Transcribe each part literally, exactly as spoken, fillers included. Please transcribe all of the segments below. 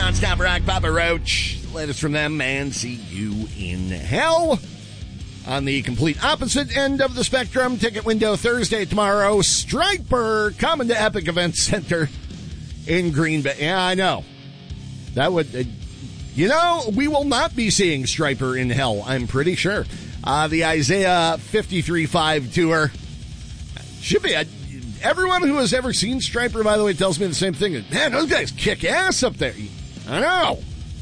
Nonstop Rock, Papa Roach. Latest from them, and See You in Hell. On the complete opposite end of the spectrum, ticket window Thursday tomorrow, Striper coming to Epic Event Center in Green Bay. Yeah, I know. That would, uh, you know, we will not be seeing Striper in Hell, I'm pretty sure. Uh, the Isaiah fifty-three five tour should be a, everyone who has ever seen Striper, by the way, tells me the same thing. Man, those guys kick ass up there. I know.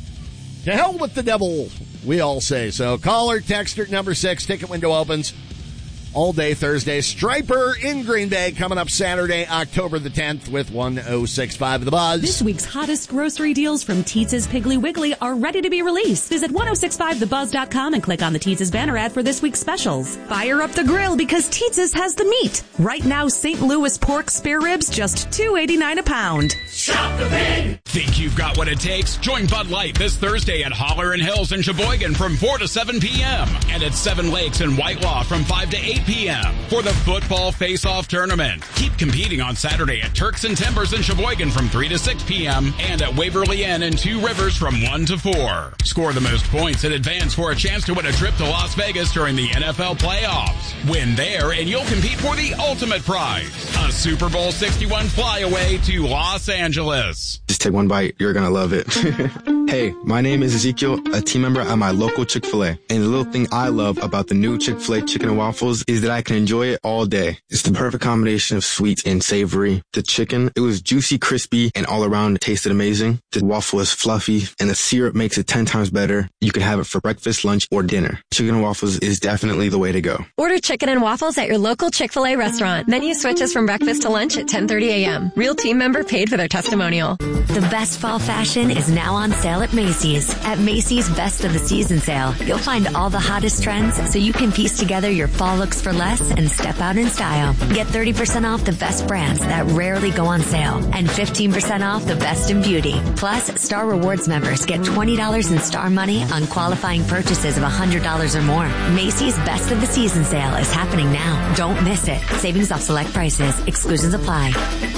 To hell with the devil, we all say. So call or text her number six. Ticket window opens all day Thursday. Striper in Green Bay coming up Saturday, October the tenth with one oh six point five The Buzz. This week's hottest grocery deals from Teetz's Piggly Wiggly are ready to be released. Visit ten sixty-five the buzz dot com and click on the Teetz's banner ad for this week's specials. Fire up the grill because Teetz's has the meat. Right now, Saint Louis pork spare ribs just two eighty-nine a pound. Shop the pig! Think you've got what it takes? Join Bud Light this Thursday at Holler and Hills in Sheboygan from four to seven p.m. and at Seven Lakes in Whitelaw from five to eight p.m. for the football face-off tournament. Keep competing on Saturday at Turks and Timbers in Sheboygan from three to six p.m. and at Waverly Inn in Two Rivers from one to four. Score the most points in advance for a chance to win a trip to Las Vegas during the N F L playoffs. Win there and you'll compete for the ultimate prize, a Super Bowl sixty-one flyaway to Los Angeles. Just take one bite. You're going to love it. Hey, my name is Ezekiel, a team member at my local Chick-fil-A. And the little thing I love about the new Chick-fil-A chicken and waffles is that I can enjoy it all day. It's the perfect combination of sweet and savory. The chicken, it was juicy, crispy, and all around it tasted amazing. The waffle is fluffy, and the syrup makes it ten times better. You can have it for breakfast, lunch, or dinner. Chicken and waffles is definitely the way to go. Order chicken and waffles at your local Chick-fil-A restaurant. Menu switches from breakfast to lunch at ten thirty a.m. Real team member paid for their testimonial. The best fall fashion is now on sale at Macy's. At Macy's Best of the Season sale, you'll find all the hottest trends so you can piece together your fall looks for less and step out in style. Get thirty percent off the best brands that rarely go on sale and fifteen percent off the best in beauty. Plus, Star Rewards members get twenty dollars in Star Money on qualifying purchases of one hundred dollars or more. Macy's Best of the Season sale is happening now. Don't miss it. Savings off select prices. Exclusions apply.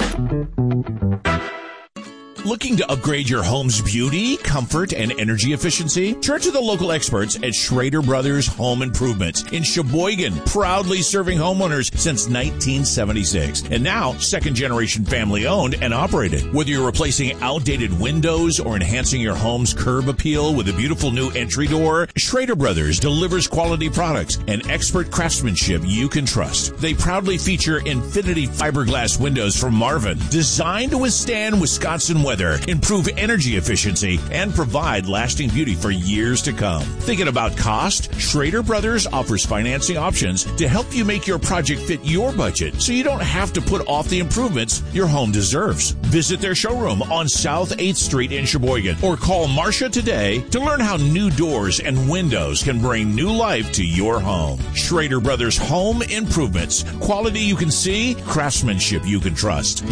Looking to upgrade your home's beauty, comfort, and energy efficiency? Turn to the local experts at Schrader Brothers Home Improvements in Sheboygan, proudly serving homeowners since nineteen seventy-six. And now, second-generation family-owned and operated. Whether you're replacing outdated windows or enhancing your home's curb appeal with a beautiful new entry door, Schrader Brothers delivers quality products and expert craftsmanship you can trust. They proudly feature Infinity fiberglass windows from Marvin, designed to withstand Wisconsin weather, improve energy efficiency, and provide lasting beauty for years to come. Thinking about cost? Schrader Brothers offers financing options to help you make your project fit your budget so you don't have to put off the improvements your home deserves. Visit their showroom on South eighth Street in Sheboygan or call Marcia today to learn how new doors and windows can bring new life to your home. Schrader Brothers Home Improvements. Quality you can see, craftsmanship you can trust.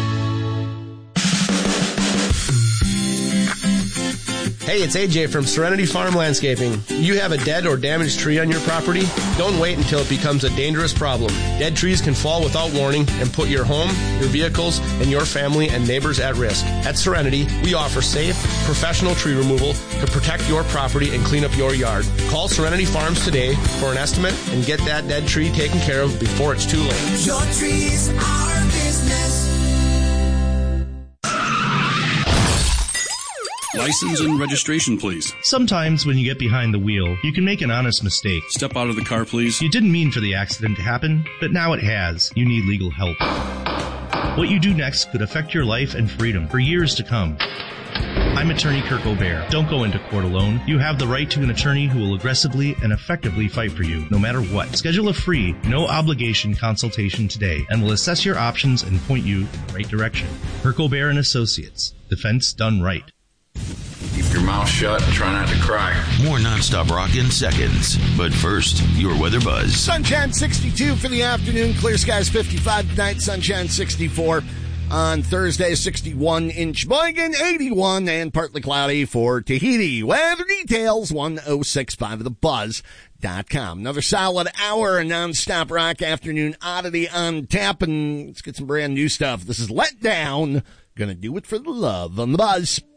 Hey, it's A J from Serenity Farm Landscaping. You have a dead or damaged tree on your property? Don't wait until it becomes a dangerous problem. Dead trees can fall without warning and put your home, your vehicles, and your family and neighbors at risk. At Serenity, we offer safe, professional tree removal to protect your property and clean up your yard. Call Serenity Farms today for an estimate and get that dead tree taken care of before it's too late. Your trees are business. License and registration, please. Sometimes when you get behind the wheel, you can make an honest mistake. Step out of the car, please. You didn't mean for the accident to happen, but now it has. You need legal help. What you do next could affect your life and freedom for years to come. I'm attorney Kirk O'Bear. Don't go into court alone. You have the right to an attorney who will aggressively and effectively fight for you, no matter what. Schedule a free, no-obligation consultation today, and we'll assess your options and point you in the right direction. Kirk O'Bear and Associates. Defense done right. Keep your mouth shut and try not to cry. More nonstop rock in seconds. But first, your weather buzz. Sunshine sixty-two for the afternoon. Clear skies fifty-five tonight. Sunshine sixty-four on Thursday. sixty-one in Sheboygan. eighty-one and partly cloudy for Tahiti. Weather details ten sixty-five of the buzz dot com. Another solid hour of nonstop rock afternoon oddity on tap. And let's get some brand new stuff. This is Let Down. Gonna do it for the love on the buzz.